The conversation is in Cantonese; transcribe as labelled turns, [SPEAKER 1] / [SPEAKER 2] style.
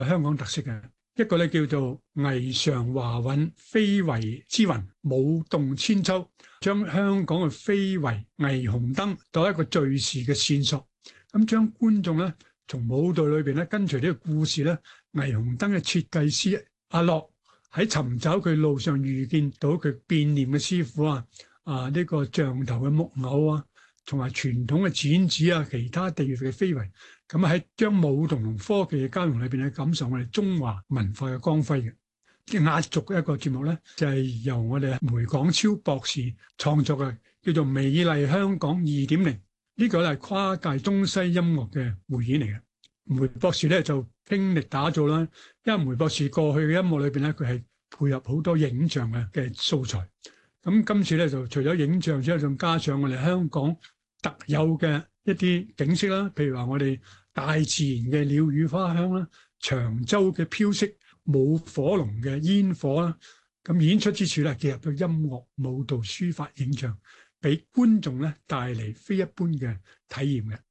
[SPEAKER 1] 香港特色嘅，一個咧叫做霓裳華韻，非遺之魂，舞動千秋，將香港嘅非遺霓虹燈當一個敘事嘅線索，咁將觀眾咧從舞蹈裏邊咧跟隨呢個故事咧，霓虹燈嘅設計師阿樂喺尋找佢路上遇見到佢變臉嘅師傅呢個象頭嘅木偶同埋傳統嘅剪紙其他地域嘅非遺，咁喺將舞動同科技嘅交融裏邊咧，感受我哋中華文化嘅光輝嘅。即係壓軸嘅一個節目咧，就係由我哋梅廣超博士創作嘅，叫做《美麗香港2.0》。呢個係跨界中西音樂嘅匯演嚟嘅。梅博士咧就傾力打造啦，因為梅博士過去嘅音樂裏邊咧，佢係配合好多影像嘅素材。咁今次咧就除咗影像之後，仲加上我哋香港特有嘅一啲景色啦，譬如話我哋大自然嘅鳥語花香啦，長洲嘅飄色、舞火龍嘅煙火啦，咁演出之處咧結合到音樂、舞蹈、書法、影像，俾觀眾咧帶嚟非一般嘅體驗嘅。